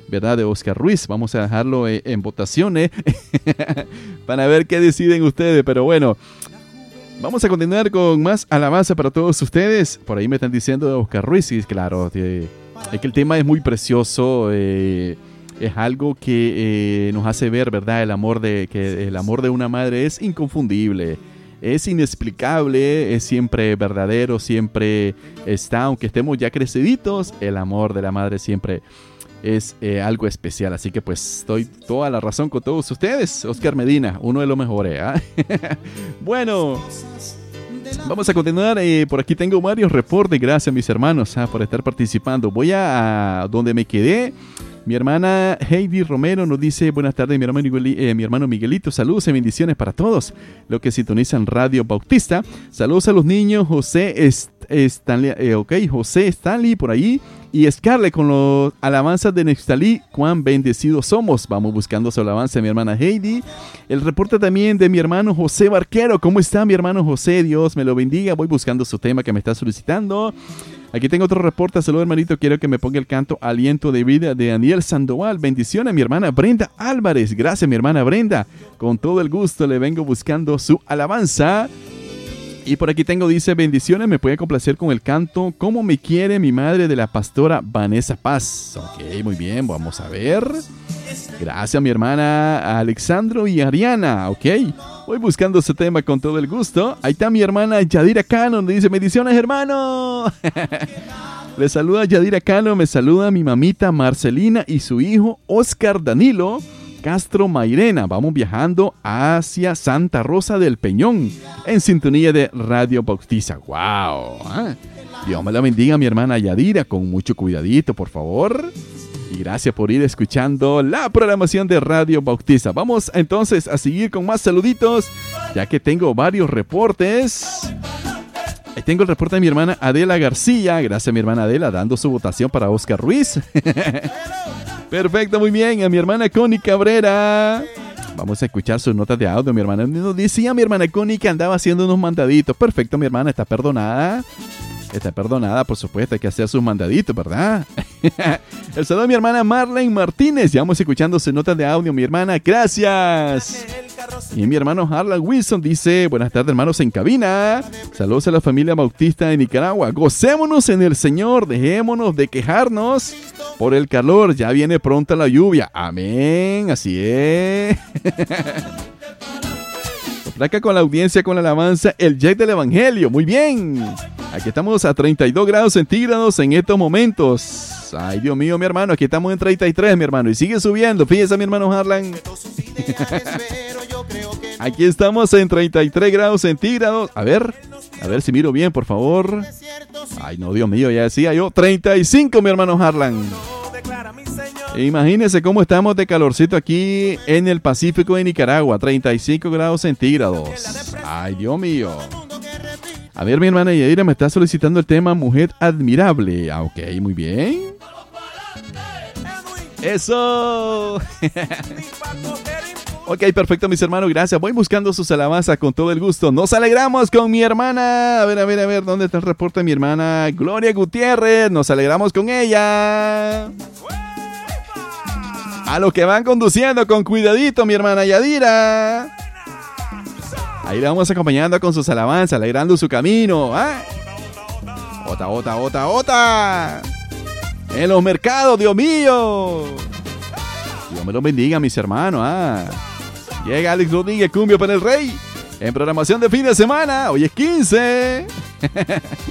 ¿verdad? De Oscar Ruiz. Vamos a dejarlo en votaciones para ver qué deciden ustedes. Pero bueno, vamos a continuar con más alabanza para todos ustedes. Por ahí me están diciendo de Oscar Ruiz. Y claro, es que el tema es muy precioso. Es algo que nos hace ver, ¿verdad? Que el amor de una madre es inconfundible. Es inexplicable, es siempre verdadero, siempre está, aunque estemos ya creciditos, el amor de la madre siempre es algo especial. Así que pues doy toda la razón con todos ustedes. Oscar Medina, uno de los mejores, ¿eh? Bueno, vamos a continuar. Por aquí tengo varios reportes. Gracias, mis hermanos, por estar participando. Voy a donde me quedé. Mi hermana Heidi Romero nos dice: buenas tardes, mi hermano Miguelito, saludos y bendiciones para todos los que sintonizan Radio Bautista. Saludos a los niños José Stanley por ahí y Scarlett con los alabanzas de Nextalí. Cuán bendecidos somos. Vamos buscando su alabanza, mi hermana Heidi. El reporte también de mi hermano José Barquero. ¿Cómo está mi hermano José? Dios me lo bendiga. Voy buscando su tema que me está solicitando. Aquí tengo otro reporte. Saludos, hermanito. Quiero que me ponga el canto Aliento de Vida de Daniel Sandoval. Bendiciones, mi hermana Brenda Álvarez. Gracias, mi hermana Brenda. Con todo el gusto le vengo buscando su alabanza. Y por aquí tengo, dice: bendiciones, me puede complacer con el canto Cómo me quiere mi madre, de la pastora Vanessa Paz. Ok, muy bien, vamos a ver. Gracias, mi hermana Alexandro y Ariana. Ok, voy buscando ese tema con todo el gusto. Ahí está mi hermana Yadira Cano, me dice: bendiciones, hermano. Le saluda Yadira Cano, me saluda mi mamita Marcelina y su hijo Oscar Danilo Castro Mairena. Vamos viajando hacia Santa Rosa del Peñón en sintonía de Radio Bautista. ¡Wow! Dios me la bendiga, mi hermana Yadira, con mucho cuidadito, por favor. Y gracias por ir escuchando la programación de Radio Bautista. Vamos entonces a seguir con más saluditos, ya que tengo varios reportes. Tengo el reporte de mi hermana Adela García. Gracias, mi hermana Adela, dando su votación para Oscar Ruiz. Perfecto, muy bien. A mi hermana Connie Cabrera. Vamos a escuchar sus notas de audio. Mi hermana nos decía, mi hermana Connie, que andaba haciendo unos mandaditos. Perfecto, mi hermana, está perdonada. Está perdonada, por supuesto, hay que hacer sus mandaditos, ¿verdad? El saludo de mi hermana Marlene Martínez. Ya vamos escuchando sus notas de audio, mi hermana. Gracias. Y mi hermano Harlan Wilson dice: buenas tardes, hermanos en cabina. Saludos a la familia bautista de Nicaragua. Gocémonos en el Señor. Dejémonos de quejarnos por el calor. Ya viene pronta la lluvia. Amén. Así es. Placa con la audiencia, con la alabanza, el Jack del Evangelio. Muy bien. Aquí estamos a 32 grados centígrados en estos momentos. Ay, Dios mío, mi hermano. Aquí estamos en 33, mi hermano. Y sigue subiendo. Fíjese, mi hermano Harlan. Aquí estamos en 33 grados centígrados. A ver si miro bien, por favor. Ay, no, Dios mío, ya decía yo. 35, mi hermano Harlan. Imagínense cómo estamos de calorcito aquí en el Pacífico de Nicaragua. 35 grados centígrados. Ay, Dios mío. A ver, mi hermana Yadira me está solicitando el tema Mujer Admirable. Ok, muy bien. ¡Eso! Ok, perfecto, mis hermanos, gracias. Voy buscando sus alabanzas con todo el gusto. Nos alegramos con mi hermana. A ver, ¿dónde está el reporte de mi hermana Gloria Gutiérrez? Nos alegramos con ella. A los que van conduciendo, con cuidadito, mi hermana Yadira. Ahí le vamos acompañando con sus alabanzas, alegrando su camino. ¡Ota! En los mercados, Dios mío. Dios me los bendiga, mis hermanos. Llega Alex Rodríguez, Cumbia para el Rey. En programación de fin de semana. Hoy es 15.